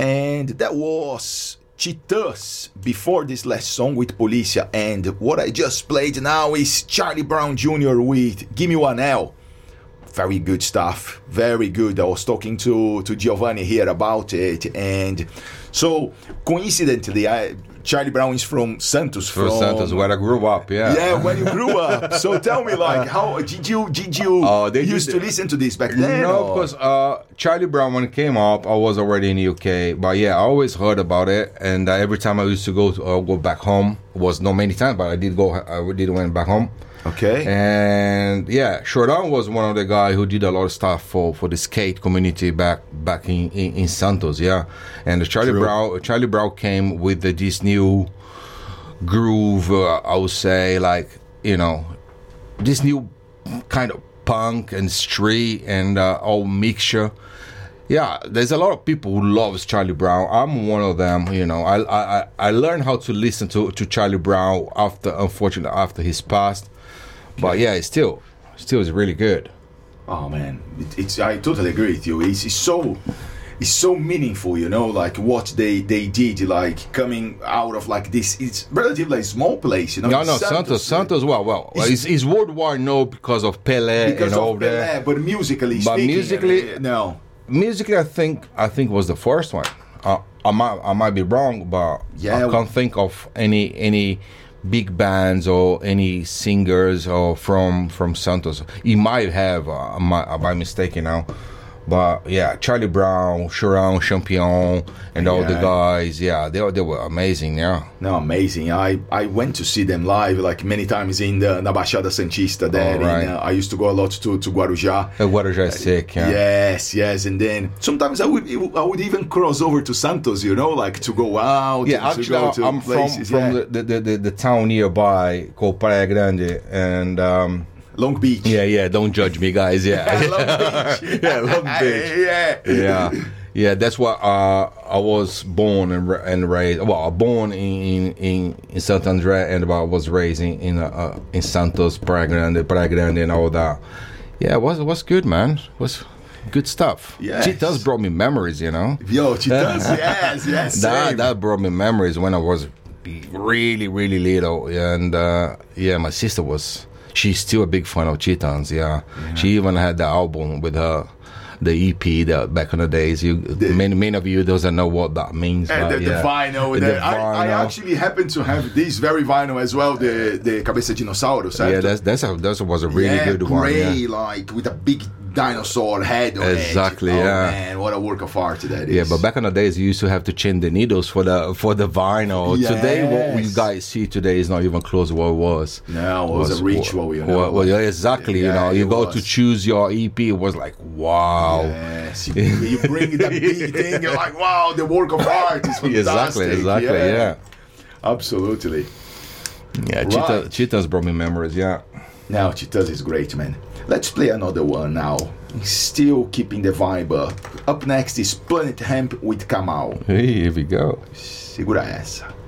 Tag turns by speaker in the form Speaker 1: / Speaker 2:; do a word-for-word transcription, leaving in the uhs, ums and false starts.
Speaker 1: And that was Titãs before this last song with Polícia. And what I just played now is Charlie Brown Junior with Gimme One L. Very good stuff. Very good. I was talking to, to Giovanni here about it. And so, coincidentally, I, Charlie Brown is from Santos.
Speaker 2: From, from Santos, where I grew up, yeah.
Speaker 1: Yeah, when you grew up. So tell me, like, how did you did you
Speaker 2: uh, they
Speaker 1: used
Speaker 2: did,
Speaker 1: to listen to this back then?
Speaker 2: No, because uh, Charlie Brown, when it came up, I was already in the U K. But yeah, I always heard about it. And uh, every time I used to go to, uh, go back home, it was not many times, but I did go, I did went back home.
Speaker 1: Okay.
Speaker 2: And yeah, Showdown was one of the guys who did a lot of stuff for, for the skate community back back in, in, in Santos, yeah. And the Charlie True. Brown Charlie Brown came with the, this new groove, uh, I would say, like, you know, this new kind of punk and street and uh, all mixture. Yeah, there's a lot of people who loves Charlie Brown. I'm one of them. You know, I I I learned how to listen to, to Charlie Brown after, unfortunately, after his passed. But yeah, it's still, still is really good.
Speaker 1: Oh man, it, it's I totally agree with you. It's, it's so, it's so meaningful, you know, like what they, they did, like coming out of like this. It's relatively a small place, you know.
Speaker 2: No, no, Santos, Santos, Santos well, well, it's, it's worldwide known because of Pelé
Speaker 1: because
Speaker 2: and all
Speaker 1: of Pelé,
Speaker 2: that.
Speaker 1: But musically,
Speaker 2: but
Speaker 1: speaking,
Speaker 2: musically,
Speaker 1: uh, no.
Speaker 2: Musically, I think I think was the first one. Uh, I might I might be wrong, but yeah, I can't think of any any. big bands or any singers or from from Santos. He might have, uh, am I, am I mistaken now? But yeah, Charlie Brown, Chorão, Champion, and all yeah. the guys, yeah, they they were amazing, yeah.
Speaker 1: No, amazing. I, I went to see them live like many times in the na Baixada Santista there. Oh, right. in, uh, I used to go a lot to, to Guarujá.
Speaker 2: Uh, Guarujá is sick, yeah.
Speaker 1: Yes, yes, and then sometimes I would I would even cross over to Santos, you know, like to go out.
Speaker 2: Yeah,
Speaker 1: to,
Speaker 2: actually,
Speaker 1: to go to
Speaker 2: I'm
Speaker 1: places,
Speaker 2: from, from
Speaker 1: yeah.
Speaker 2: the, the, the, the town nearby called Praia Grande, and... Um,
Speaker 1: Long Beach.
Speaker 2: Yeah, yeah. Don't judge me, guys. Yeah,
Speaker 1: Long Beach.
Speaker 2: yeah, Long Beach.
Speaker 1: yeah,
Speaker 2: yeah, yeah. That's why uh, I was born and and raised. Well, born in in in Santo André, and I was raised in in, uh, in Santos, Praia Grande, Praia Grande, and all that. Yeah, it was it was good, man. It was good stuff.
Speaker 1: Yeah,
Speaker 2: Titãs brought me memories, you know.
Speaker 1: Yo, Titãs, yes, yes.
Speaker 2: That
Speaker 1: same.
Speaker 2: that brought me memories when I was really really little, and uh, yeah, my sister was. She's still a big fan of Titãs, yeah. yeah. She even had the album with her, the E P that back in the days. You, the, many, many of you doesn't know what that means.
Speaker 1: And
Speaker 2: but
Speaker 1: the,
Speaker 2: yeah.
Speaker 1: the vinyl. The, the I, vinyl. I actually happen to have this very vinyl as well, the the Cabeça Dinossauro, certo?
Speaker 2: Yeah, that's, that's a, that was a really
Speaker 1: yeah,
Speaker 2: good
Speaker 1: gray,
Speaker 2: one. Yeah,
Speaker 1: like with a big dinosaur head on
Speaker 2: exactly,
Speaker 1: it. Oh,
Speaker 2: yeah.
Speaker 1: man, what a work of art that is.
Speaker 2: Yeah, but back in the days, you used to have to change the needles for the for the vinyl.
Speaker 1: Yes.
Speaker 2: Today, what you guys see today is not even close to what it was.
Speaker 1: No, it was, was a ritual, you know.
Speaker 2: Well, well yeah, exactly, yeah, you know. You go
Speaker 1: was.
Speaker 2: to choose your E P, it was like, wow.
Speaker 1: Yes, you, you bring that big thing, you're like, wow, the work of art is fantastic.
Speaker 2: Exactly, exactly, yeah. yeah.
Speaker 1: Absolutely.
Speaker 2: Yeah, right. Titãs, Titãs brought me memories, yeah.
Speaker 1: Now, Titãs is great, man. Let's play another one now. Still keeping the vibe up. Up next is Planet Hemp with Kamal.
Speaker 2: Hey, here we go.
Speaker 1: Segura essa.